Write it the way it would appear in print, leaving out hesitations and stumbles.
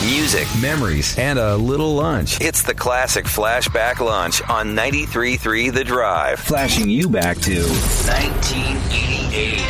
music, memories, and a little lunch. It's the classic Flashback Lunch on 93.3 The Drive. Flashing you back to 1988.